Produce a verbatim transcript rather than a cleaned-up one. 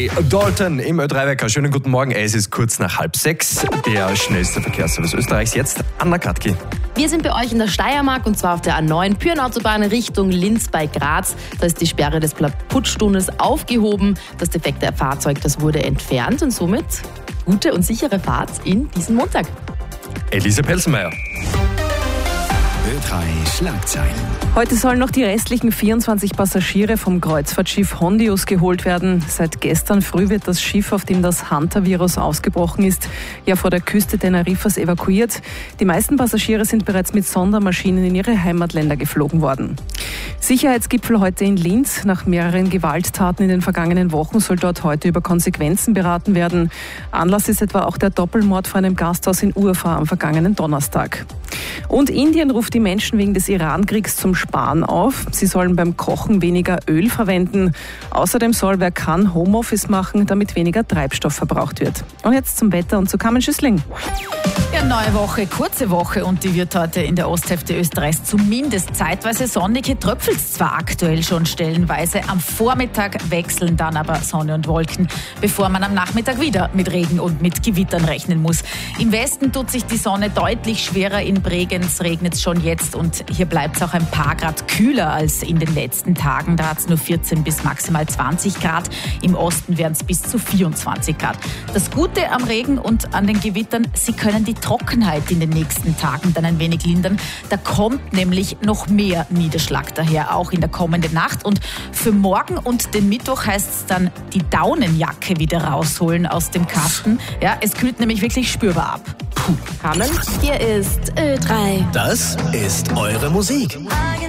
Kelly Dalton im Ö drei Wecker. Schönen guten Morgen, es ist kurz nach halb sechs. Der schnellste Verkehrsservice Österreichs jetzt, Anna Katki. Wir sind bei euch in der Steiermark und zwar auf der A neun Pyrenautobahn Richtung Linz bei Graz. Da ist die Sperre des Putztunnels aufgehoben. Das defekte Fahrzeug, das wurde entfernt und somit gute und sichere Fahrt in diesen Montag. Elise Pelzenmeier. Ö drei Schlagzeilen. Heute sollen noch die restlichen vierundzwanzig Passagiere vom Kreuzfahrtschiff Hondius geholt werden. Seit gestern früh wird das Schiff, auf dem das Hanta-Virus ausgebrochen ist, ja vor der Küste Teneriffas evakuiert. Die meisten Passagiere sind bereits mit Sondermaschinen in ihre Heimatländer geflogen worden. Sicherheitsgipfel heute in Linz. Nach mehreren Gewalttaten in den vergangenen Wochen soll dort heute über Konsequenzen beraten werden. Anlass ist etwa auch der Doppelmord vor einem Gasthaus in Urfa am vergangenen Donnerstag. Und Indien ruft die Menschen wegen des Iran-Kriegs zum Sparen auf. Sie sollen beim Kochen weniger Öl verwenden. Außerdem soll, wer kann, Homeoffice machen, damit weniger Treibstoff verbraucht wird. Und jetzt zum Wetter und zu Carmen Schüssling. Ja, neue Woche, kurze Woche und die wird heute in der Osthälfte Österreichs zumindest zeitweise sonnig. Hier tröpfelt es zwar aktuell schon stellenweise, am Vormittag wechseln dann aber Sonne und Wolken, bevor man am Nachmittag wieder mit Regen und mit Gewittern rechnen muss. Im Westen tut sich die Sonne deutlich schwerer, in Bregenz regnet es schon jetzt und hier bleibt es auch ein paar Grad kühler als in den letzten Tagen. Da hat es nur vierzehn bis maximal zwanzig Grad. Im Osten werden es bis zu vierundzwanzig Grad. Das Gute am Regen und an den Gewittern, sie können die Trockenheit in den nächsten Tagen dann ein wenig lindern. Da kommt nämlich noch mehr Niederschlag daher, auch in der kommenden Nacht. Und für morgen und den Mittwoch heißt es dann, die Daunenjacke wieder rausholen aus dem Kasten. Ja, es kühlt nämlich wirklich spürbar ab. Puh. Carmen? Hier ist Ö drei. Das ist eure Musik.